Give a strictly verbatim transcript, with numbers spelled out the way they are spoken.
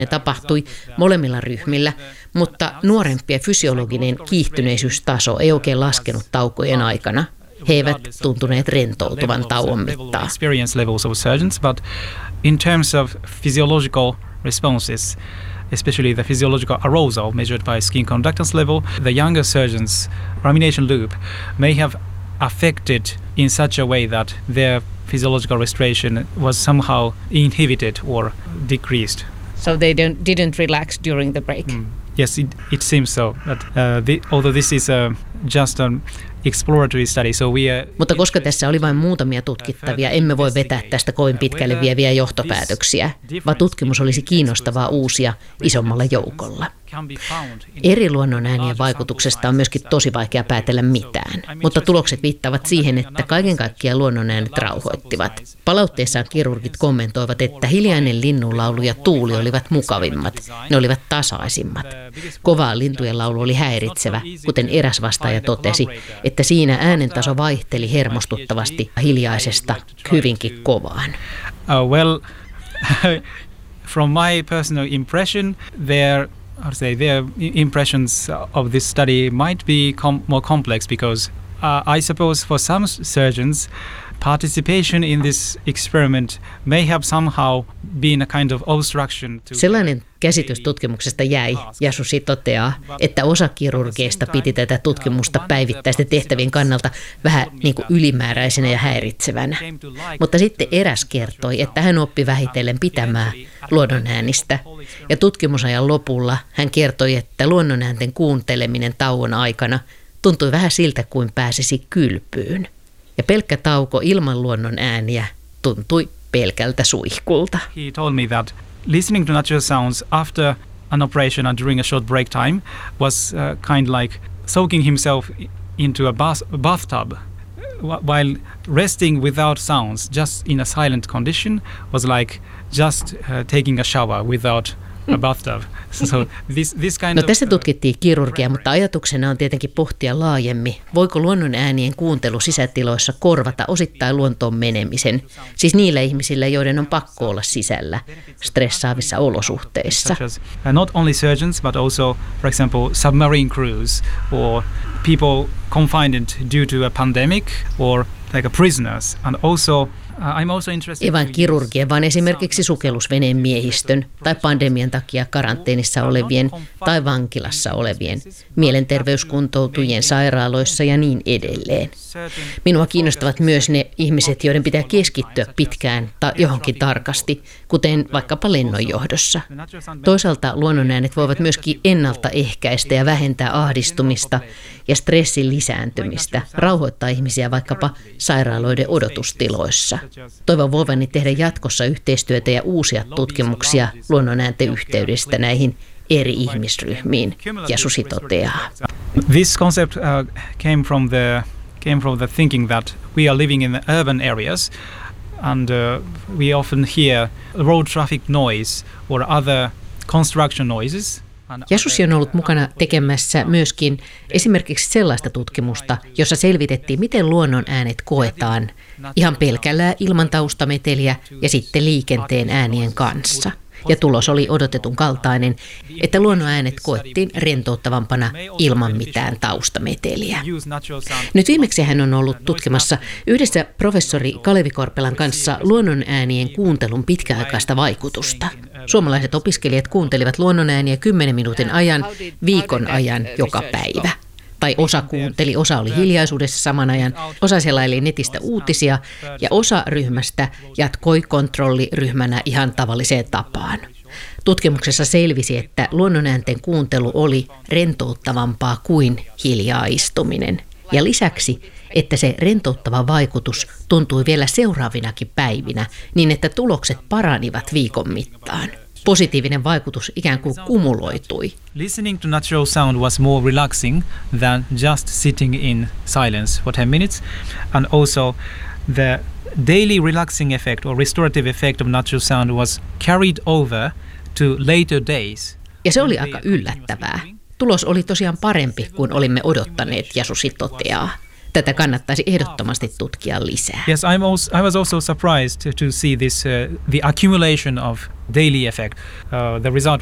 Ne tapahtui molemmilla ryhmillä, mutta nuorempien fysiologinen kiihtyneisyystaso ei oikein laskenut taukojen aikana. He eivät tuntuneet rentoutuvan tauon mittaan. In terms of physiological responses, especially the physiological arousal measured by skin conductance level, the younger surgeons' rumination loop may have affected in such a way that their physiological restoration was somehow inhibited or decreased. So they don't, didn't relax during the break? Mm. Yes, it, it seems so. But, uh, the, although this is uh, just an exploratory study, so we are... Mutta koska tässä oli vain muutamia tutkittavia, emme voi vetää tästä kovin pitkälle vieviä johtopäätöksiä, vaan tutkimus olisi kiinnostavaa uusia isommalla joukolla. Eri luonnonäänien vaikutuksesta on myöskin tosi vaikea päätellä mitään, mutta tulokset viittaavat siihen, että kaiken kaikkiaan luonnonäänet rauhoittivat. Palautteessaan kirurgit kommentoivat, että hiljainen linnunlaulu ja tuuli olivat mukavimmat, ne olivat tasaisimmat. Kovaa lintujen laulu oli häiritsevä, kuten eräs vastaaja totesi, että siinä äänentaso vaihteli hermostuttavasti hiljaisesta hyvinkin kovaan. Uh, well, from my personal impression, there I'd say their impressions of this study might be com- more complex because uh, I suppose for some surgeons, participation in this experiment may have somehow been a kind of obstruction to... Sellainen käsitys tutkimuksesta jäi, ja Susi toteaa, että osa kirurgeista piti tätä tutkimusta päivittäisten tehtävien kannalta vähän niin kuin ylimääräisenä ja häiritsevänä. Mutta sitten eräs kertoi, että hän oppi vähitellen pitämään luonnonäänistä, ja tutkimusajan lopulla hän kertoi, että luonnonäänten kuunteleminen tauon aikana tuntui vähän siltä kuin pääsisi kylpyyn. Ja pelkkä tauko ilman luonnon ääniä tuntui pelkältä suihkulta. He told me that listening to natural sounds after an operation and during a short break time was uh, kind like soaking himself into a bath, bathtub, while resting without sounds, just in a silent condition, was like just uh, taking a shower without a bathtub. So this, this kind no of, tässä tutkittiin kirurgia, mutta ajatuksena on tietenkin pohtia laajemmin, voiko luonnon äänien kuuntelu sisätiloissa korvata osittain luontoon menemisen, siis niillä ihmisillä, joiden on pakko olla sisällä stressaavissa olosuhteissa. Not only surgeons, but also, for example, submarine crews or people confined due to a pandemic or like a prisoners, and also Ei vain kirurgien, vaan esimerkiksi sukellusveneen miehistön tai pandemian takia karanteenissa olevien tai vankilassa olevien, mielenterveyskuntoutujien sairaaloissa ja niin edelleen. Minua kiinnostavat myös ne ihmiset, joiden pitää keskittyä pitkään tai johonkin tarkasti, kuten vaikkapa lennonjohdossa. Toisaalta luonnonäänet voivat myöskin ennaltaehkäistä ja vähentää ahdistumista ja stressin lisääntymistä, rauhoittaa ihmisiä vaikkapa sairaaloiden odotustiloissa. Toivon voivani tehdä jatkossa yhteistyötä ja uusia tutkimuksia luonnonäänten yhteydestä näihin eri ihmisryhmiin, ja Susi toteaa. This concept uh, came from the came from the thinking that we are living in the urban areas and uh, we often hear road traffic noise or other construction noises. Jasusi on ollut mukana tekemässä myöskin esimerkiksi sellaista tutkimusta, jossa selvitettiin, miten luonnon äänet koetaan ihan pelkällä ilman taustameteliä ja sitten liikenteen äänien kanssa. Ja tulos oli odotetun kaltainen, että luonnon äänet koettiin rentouttavampana ilman mitään taustameteliä. Nyt viimeksi hän on ollut tutkimassa yhdessä professori Kalevi Korpelan kanssa luonnon äänien kuuntelun pitkäaikaista vaikutusta. Suomalaiset opiskelijat kuuntelivat luonnon ääniä kymmenen minuutin ajan, viikon ajan joka päivä. Tai osa kuunteli, osa oli hiljaisuudessa saman ajan, osa selaili netistä uutisia ja osa ryhmästä jatkoi kontrolliryhmänä ihan tavalliseen tapaan. Tutkimuksessa selvisi, että luonnonäänten kuuntelu oli rentouttavampaa kuin hiljaa istuminen. Ja lisäksi, että se rentouttava vaikutus tuntui vielä seuraavinakin päivinä niin, että tulokset paranivat viikon mittaan. Positiivinen vaikutus ikään kuin kumuloitui. Listening to natural sound was more relaxing than just sitting in silence for ten minutes, and also the daily relaxing effect or restorative effect of natural sound was carried over to later days. Ja se oli aika yllättävää. Tulos oli tosiaan parempi kuin olimme odottaneet, ja Susi toteaa. Tätä kannattaisi ehdottomasti tutkia lisää. Yes, I'm also, I was also surprised to, to see this uh, the accumulation of daily effect. Uh, the result